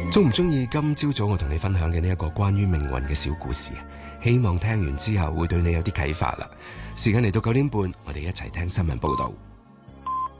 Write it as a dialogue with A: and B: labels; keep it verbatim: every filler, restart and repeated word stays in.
A: 鍾唔鍾意今朝早我同你分享嘅呢一個關於命運嘅小故事？希望聽完之後會對你有啲啟發啦。時間嚟到九點半，我哋一齊聽新聞報道。